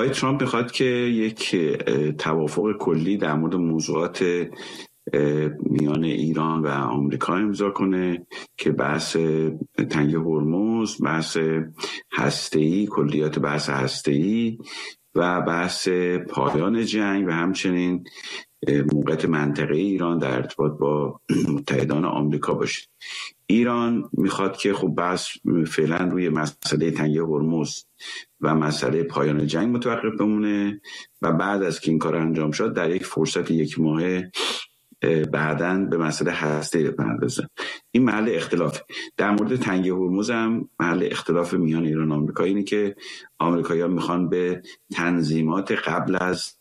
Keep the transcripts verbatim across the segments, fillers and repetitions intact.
آقای ترامپ میخواد که یک توافق کلی در مورد موضوعات میان ایران و آمریکا امضا کنه که بحث تنگه هرمز، بحث هسته‌ای، کلیات بحث هسته‌ای و بحث پایان جنگ و همچنین موقعیت منطقه ایران در ارتباط با متحدان آمریکا باشه. ایران میخواد که خب بحث فعلا روی مسئله تنگه هرمز و مسئله پایان جنگ متوقف بمونه و بعد از که این کار انجام شد در یک فرصت یک ماهه بعداً به مسئله هسته بپردازه. این محل اختلاف. در مورد تنگه هرمز هم محل اختلاف میان ایران و آمریکا اینه که آمریکایی‌ها میخوان به تنظیمات قبل از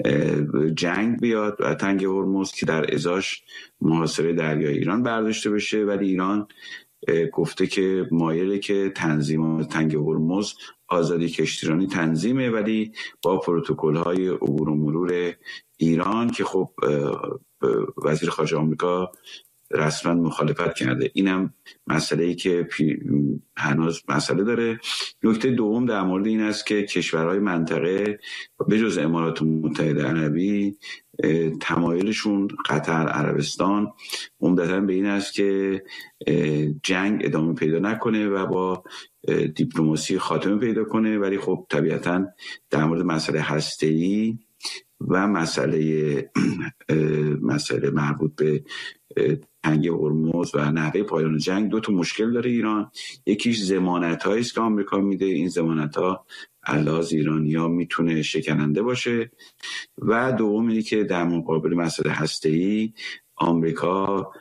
جنگ بیاد و تنگه هرمز که در ازاش محاصره دریای ایران برداشته بشه، ولی ایران گفته که مایله که تنظیمات تنگه هرمز آزادی کشتیرانی تنظیمه، ولی با پروتکل‌های عبور و مرور ایران که خب وزیر خارجه آمریکا رسما مخالفت کرده. اینم مسئله‌ای که هنوز مسئله داره. نکته دوم در مورد این است که کشورهای منطقه به جز امارات متحده عربی تمایلشون قطر، عربستان عمدتاً به این است که جنگ ادامه پیدا نکنه و با دیپلماسی خاتمه پیدا کنه، ولی خب طبیعتاً در مورد مسئله هسته‌ای و مسئله مسئله مربوط به تنگه هرمز و نحوه پایان جنگ دو تا مشکل داره ایران. یکیش ضمانت‌هایی است که آمریکا میده، این ضمانت‌ها علاوه ایرانی‌ها میتونه شکننده باشه، و دوم اینه که در مقابل مسئله هسته‌ای آمریکا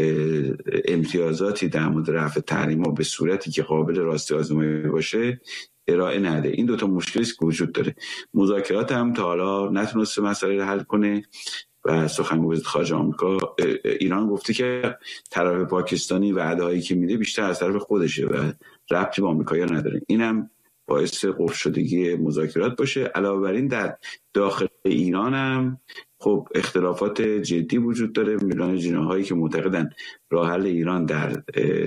امتیازاتی در مورد رفع تحریم‌ها به صورتی که قابل راستی آزمایی باشه ارائه نده. این دوتا مشکلی که وجود داره. مذاکرات هم تا حالا نتونسته مسئله رو حل کنه و سخنگوی وزارت خارجه آمریکا ایران گفته که طرف پاکستانی وعده‌هایی که میده بیشتر از طرف خودشه و ربطی به آمریکایی‌ها نداره. اینم باعث قفل شدگی مذاکرات باشه. علاوه بر این در داخل ایران هم خب اختلافات جدی وجود داره. میلان جناحایی که معتقدن راه حل ایران در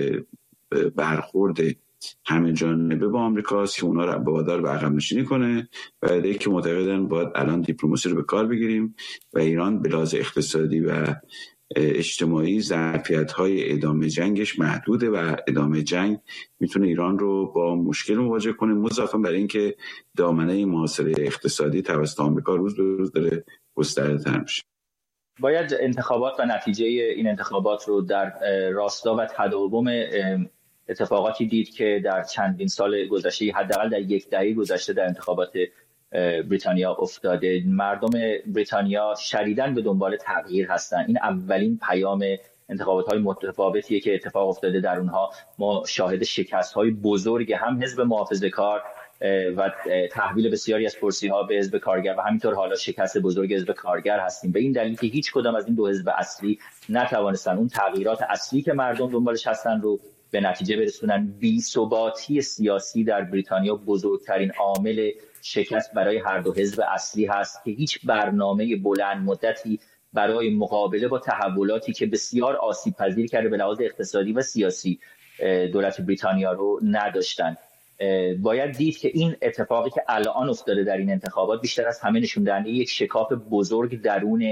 برخورد همه جانبه با آمریکاست که اونا رو وادار به عقب نشینی کنه، و ایده که معتقدن باید الان دیپلماسی رو به کار بگیریم و ایران به لحاظ اقتصادی و اجتماعی ظرفیت‌های ادامه جنگش محدوده و ادامه جنگ میتونه ایران رو با مشکل مواجه کنه، مضافاً بر این که دامنه محاصره اقتصادی توسط آمریکا روز به روز داره گسترده‌تر میشه. باید انتخابات و نتیجه این انتخابات رو در راستا و تداوم اتفاقاتی دید که در چندین سال گذشته، حداقل در یک دهه گذشته در انتخابات بریتانیا افتاده. مردم بریتانیا شدیداً به دنبال تغییر هستند. این اولین پیام انتخابات‌های متفاوتیه که اتفاق افتاده. در اونها ما شاهد شکست‌های بزرگ هم حزب محافظه‌کار و تحویل بسیاری از کرسی‌ها به حزب کارگر و همینطور حالا شکست بزرگ حزب کارگر هستیم، به این دلیل که هیچ کدام از این دو حزب اصلی نتوانستن اون تغییرات اصلی که مردم دنبالش هستن رو به نتیجه برسونن. بی‌ثباتی سیاسی در بریتانیا بزرگترین عامل شکست برای هر دو حزب اصلی هست که هیچ برنامه بلند مدتی برای مقابله با تحولاتی که بسیار آسیب پذیر کرده به لحاظ اقتصادی و سیاسی دولت بریتانیا رو نداشتن. باید دید که این اتفاقی که الان افتاده در این انتخابات بیشتر از همه نشون دهنده یک شکاف بزرگ درون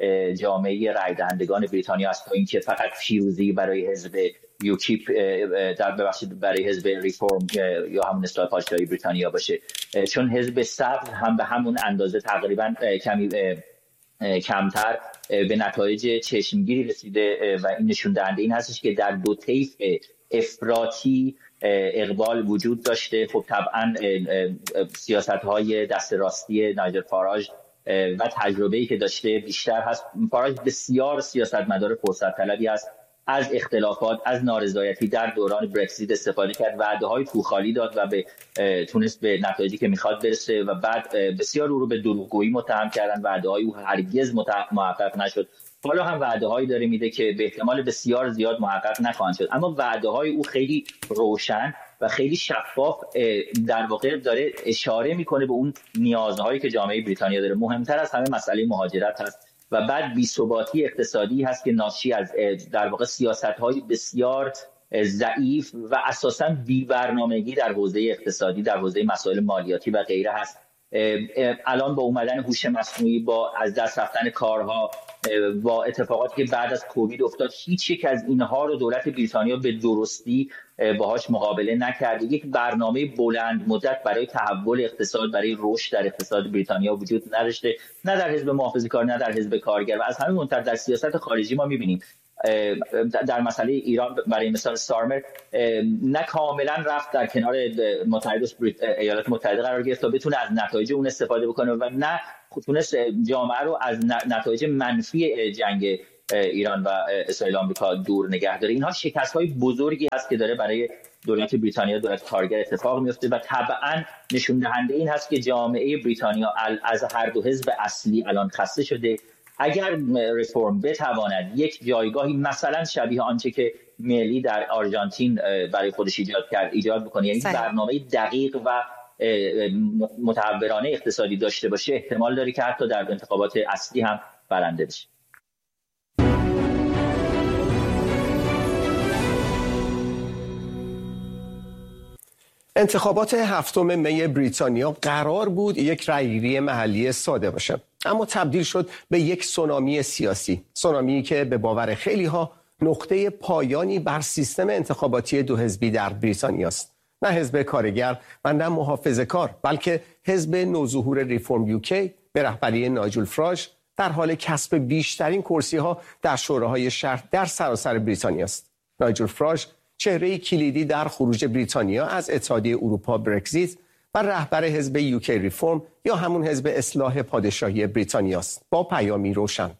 جامعه رای دهندگان بریتانیا است، تا اینکه فقط پیروزی برای حزب یوکیپ در ببخشید برای حزب ریفورم یا همون اصلاح پادشاهی بریتانیا باشه، چون حزب صبر هم به همون اندازه تقریبا کمی کمتر به نتایج چشمگیری رسیده و این نشون دهنده این هستش که در دو طیف افراطی اقبال وجود داشته. خب طبعا سیاست‌های دست راستی نایجل فاراج و تجربه‌ای که داشته بیشتر هست. فاراج بسیار سیاستمدار فرصت طلبی است، از اختلافات، از نارضایتی در دوران برکزیت استفاده کرد، وعده‌های پوخالی داد و به تونست به نتایجی که میخواد برسه و بعد بسیار او رو به دروغگویی متهم کردن. وعده‌های او هرگز محقق نشد. حالا هم وعده‌هایی داره میده که به احتمال بسیار زیاد محقق نخواهند شد، اما وعده‌های او خیلی روشن و خیلی شفاف در واقع داره اشاره میکنه به اون نیازهایی که جامعه بریتانیا داره. مهمتر از همه مسئله مهاجرت هست و بعد بی‌ثباتی اقتصادی هست که ناشی از در واقع سیاست‌های بسیار ضعیف و اساساً بی‌برنامگی در حوزه اقتصادی، در حوزه مسائل مالیاتی و غیره هست الان با اومدن هوش مصنوعی، با از دست رفتن کارها، با اتفاقاتی که بعد از کووید افتاد، هیچ یک از اینها رو دولت بریتانیا به درستی باهاش مقابله نکرد. یک برنامه بلند مدت برای تحول اقتصاد، برای رشد در اقتصاد بریتانیا وجود نداشته، نه در حزب محافظه‌کار نه در حزب کارگر. و از همین منطلق در سیاست خارجی ما می‌بینیم در مسئله ایران برای مثال سارمر نه کاملا رفت در کنار متحد ایالات متحده قرار گرفت تا بتونه از نتایج اون استفاده بکنه و نه تونست جامعه رو از نتایج منفی جنگ ایران و اسرائیل آمریکا دور نگه داره. اینها شکست‌های بزرگی است که داره برای دولت بریتانیا، دولت کارگر اتفاق میفته و طبعا نشون دهنده این هست که جامعه بریتانیا از هر دو حزب اصلی الان خسته شده. اگر رفرم بتواند یک جایگاهی مثلا شبیه آنچه که ملی در آرژانتین برای خودش ایجاد کرد ایجاد بکنه، یعنی برنامه دقیق و متحورانه اقتصادی داشته باشه، احتمال داره که حتی در انتخابات اصلی هم برنده بشه. انتخابات هفتم می بریتانیا قرار بود یک رأیگیری محلی ساده باشه، اما تبدیل شد به یک سونامی سیاسی، سونامی که به باور خیلی ها نقطه پایانی بر سیستم انتخاباتی دو حزبی در بریتانیا است. نه حزب کارگر و نه محافظه‌کار، بلکه حزب نوظهور ریفورم یوکی به رهبری نایجل فراج در حال کسب بیشترین کرسی ها در شوراهای شهر در سراسر بریتانیا است. نایجل فراج چهره کلیدی در خروج بریتانیا از اتحادیه اروپا برگزیت و رهبر حزب یوکی ریفورم یا همون حزب اصلاح پادشاهی بریتانیا است، با پیامی روشن.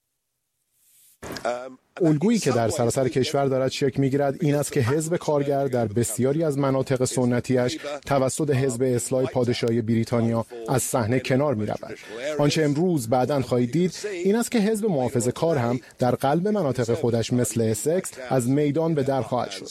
الگویی که در سراسر کشور دارد شکل می‌گیرد این است که حزب کارگر در بسیاری از مناطق سنتیش توسط حزب اصلاح پادشاهی بریتانیا از صحنه کنار می‌رود. آنچه امروز بعداً خواهید دید این است که حزب محافظه‌کار هم در قلب مناطق خودش مثل اسکس از میدان به در خواهد شد.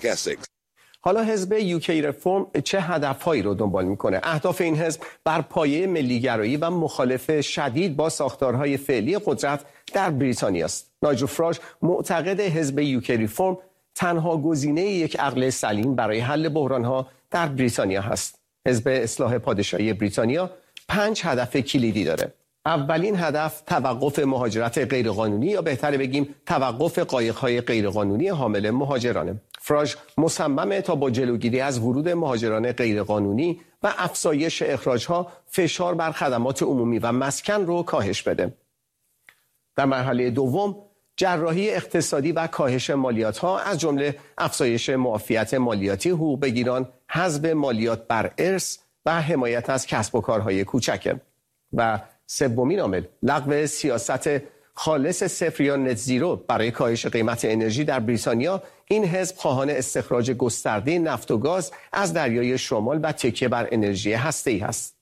حالا حزب یوکی ریفورم چه هدفهایی رو دنبال میکنه؟ اهداف این حزب بر پایه ملیگرایی و مخالفه شدید با ساختارهای فعلی قدرت در بریتانیا است. نایجل فراج معتقد حزب یوکی ریفورم تنها گزینه یک عقل سلیم برای حل بحرانها در بریتانیا هست. حزب اصلاح پادشاهی بریتانیا پنج هدف کلیدی داره. اولین هدف توقف مهاجرت غیرقانونی یا بهتر بگیم توقف قایق‌های غیرقانونی حامل مهاجرانه. فراج مصممه تا با جلوگیری از ورود مهاجران غیرقانونی و افزایش اخراج‌ها فشار بر خدمات عمومی و مسکن رو کاهش بده. در مرحله دوم جراحی اقتصادی و کاهش مالیات‌ها از جمله افزایش معافیت مالیاتی حقوق بگیران، حذف مالیات بر ارث و حمایت از کسب و کارهای کوچک. و سومین عامل لغو سیاست خالص صفر یا نت زیرو برای کاهش قیمت انرژی در بریتانیا. این حزب خواهان استخراج گسترده نفت و گاز از دریای شمال و تکیه بر انرژی هسته‌ای است.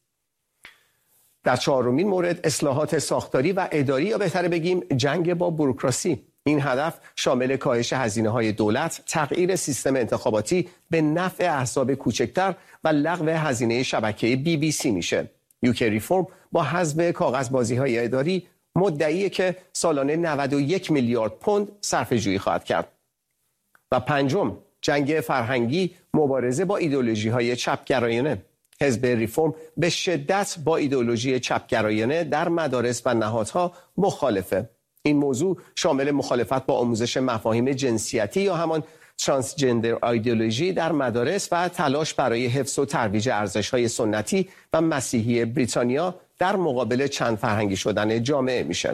در چهارمین مورد اصلاحات ساختاری و اداری یا بهتر بگیم جنگ با بوروکراسی. این هدف شامل کاهش هزینه‌های دولت، تغییر سیستم انتخاباتی به نفع احزاب کوچکتر و لغو هزینه شبکه بی بی سی میشه. یوکی ریفورم با حذف کاغذبازی‌های اداری مدعیه که سالانه نود و یک میلیارد پوند صرفه‌جویی خواهد کرد. و پنجم جنگ فرهنگی، مبارزه با ایدئولوژی‌های چپگرایانه. حزب ریفورم به شدت با ایدئولوژی چپگرایانه در مدارس و نهادها مخالفه. این موضوع شامل مخالفت با آموزش مفاهیم جنسیتی یا همان ترانسجندر ایدئولوژی در مدارس و تلاش برای حفظ و ترویج ارزش‌های سنتی و مسیحی بریتانیا در مقابل چند فرهنگی شدن جامعه میشه.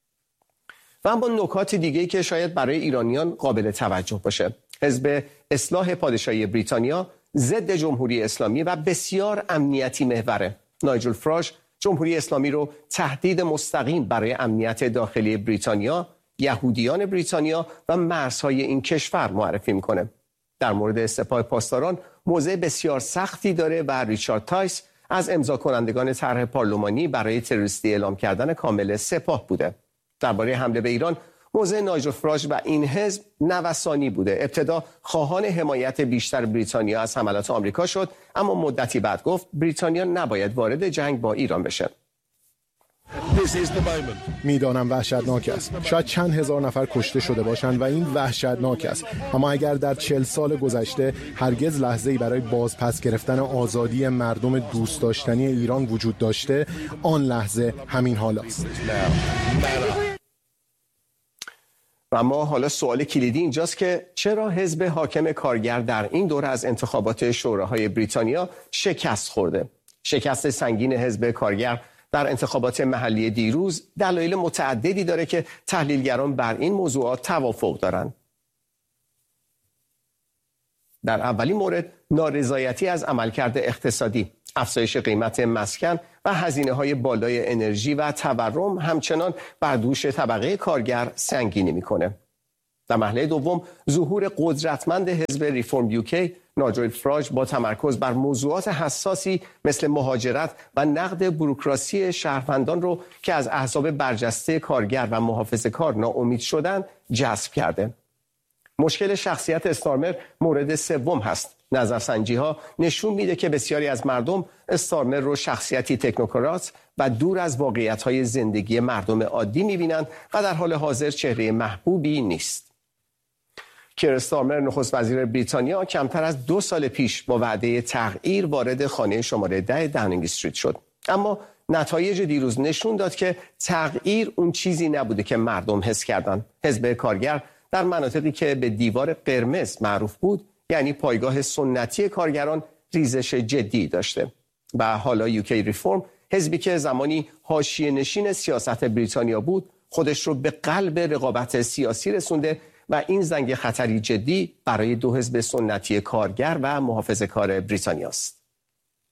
و اما نکات دیگه‌ای که شاید برای ایرانیان قابل توجه باشه. حزب اصلاح پادشاهی بریتانیا ضد جمهوری اسلامی و بسیار امنیتی محوره. نایجل فراج جمهوری اسلامی رو تهدید مستقیم برای امنیت داخلی بریتانیا، یهودیان بریتانیا و مرزهای این کشور معرفی میکنه. در مورد سپاه پاسداران موضع بسیار سختی داره و ریچارد تایس از امضا کنندگان طرح پارلمانی برای تروریستی اعلام کردن کامل سپاه بوده. درباره حمله به ایران موضع نایجل فراج و این حزب نوسانی بوده. ابتدا خواهان حمایت بیشتر بریتانیا از حملات آمریکا شد، اما مدتی بعد گفت بریتانیا نباید وارد جنگ با ایران بشه. میدانم وحشتناک است. شاید چند هزار نفر کشته شده باشند و این وحشتناک است. اما اگر در چهل سال گذشته هرگز لحظه‌ای برای بازپس گرفتن آزادی مردم دوست داشتنی ایران وجود داشته، آن لحظه همین حال است. و اما حالا سوال کلیدی اینجاست که چرا حزب حاکم کارگر در این دوره از انتخابات شوراهای بریتانیا شکست خورده؟ شکست سنگین حزب کارگر در انتخابات محلی دیروز دلایل متعددی داره که تحلیلگران بر این موضوعات توافق دارند. در اولین مورد نارضایتی از عملکرد اقتصادی، افزایش قیمت مسکن و هزینه‌های بالای انرژی و تورم همچنان بر دوش طبقه کارگر سنگینی می‌کنه. در مرحله دوم ظهور قدرتمند حزب ریفورم یوکی، نایجل فراج با تمرکز بر موضوعات حساسی مثل مهاجرت و نقد بوروکراسی شهروندان رو که از احزاب برجسته کارگر و محافظه‌کار ناامید شدن جذب کرده. مشکل شخصیت استارمر مورد سوم هست. نظرسنجی ها نشون میده که بسیاری از مردم استارمر رو شخصیتی تکنوکرات و دور از واقعیت های زندگی مردم عادی میبینند و در حال حاضر چهره محبوبی نیست. کیر استارمر نخست وزیر بریتانیا کمتر از دو سال پیش با وعده تغییر وارد خانه شماره ده داونینگ استریت شد. اما نتایج دیروز نشون داد که تغییر اون چیزی نبوده که مردم حس کردند. حزب کارگر در مناطقی که به دیوار قرمز معروف بود، یعنی پایگاه سنتی کارگران، ریزش جدی داشته. و حالا یوکی ریفورم، حزبی که زمانی حاشیه نشین سیاست بریتانیا بود، خودش رو به قلب رقابت سیاسی رسونده و این زنگ خطری جدی برای دو حزب سنتی کارگر و محافظه‌کار بریتانیا است.